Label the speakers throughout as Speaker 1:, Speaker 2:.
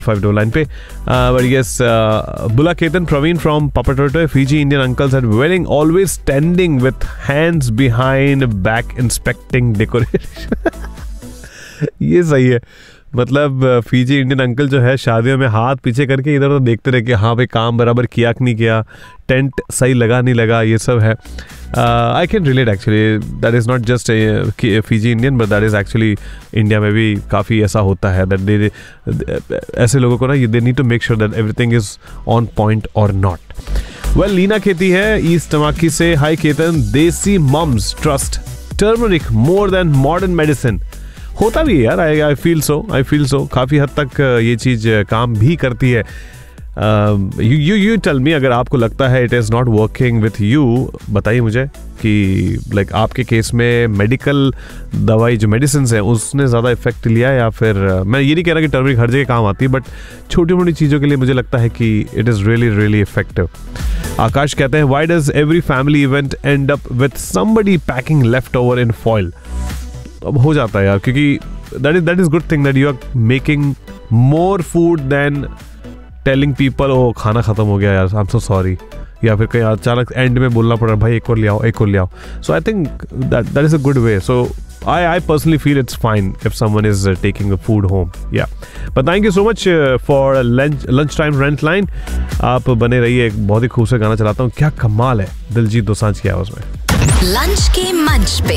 Speaker 1: 5 पे. But yes, Bula Ketan Praveen from Papa Tortoise, Fiji Indian uncles at wedding, always standing with hands behind back inspecting decoration. ये सही है. मतलब Fiji Indian uncle जो है शादियों में हाथ पीछे करके इधर उधर देखते रहे कि हाँ भाई काम बराबर किया कि नहीं किया, टेंट सही लगा नहीं लगा, ये सब है. I can relate actually. That is not just Fiji Indian but that is actually India में भी काफ़ी ऐसा होता है. दैट दे ऐसे लोगों को ना they need to make sure that everything is on point और नॉट. वेल, लीना खेती है ईस्ट टमाकी से. हाई केतन, देसी mums trust turmeric more than modern medicine. होता भी है यार. आई फील सो काफ़ी हद तक ये चीज़ काम भी करती है. यू टेल मी, अगर आपको लगता है it is not working with you, बताइए मुझे कि लाइक आपके केस में मेडिकल दवाई जो मेडिसिन है उसने ज़्यादा इफेक्ट लिया, या फिर मैं ये नहीं कह रहा कि टर्मरिक हर जगह काम आती है, बट छोटी मोटी चीज़ों के लिए मुझे लगता है कि it is really really effective. आकाश कहते हैं, why does every family event and up with somebody packing left over in foil. अब हो जाता है यार, क्योंकि that is good thing that you are making more food then telling people ओ खाना खत्म हो गया यार, आई एम सो सॉरी, या फिर कहीं अचानक एंड में बोलना पड़ रहा भाई एक और ले आओ. सो I think that is a good way. So I personally feel it's fine if someone is taking the food home. Yeah. But thank you so much for lunchtime rent line. आप बने रहिए. एक बहुत ही खूबसूरत गाना चलाता हूँ. क्या कमाल है, दिलजीत दोसांझ की आवाज में.
Speaker 2: लंच के मंच पे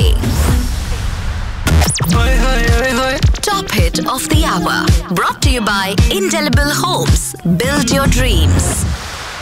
Speaker 2: Top hit of the hour, brought to you by Indelible Homes. Build your dreams.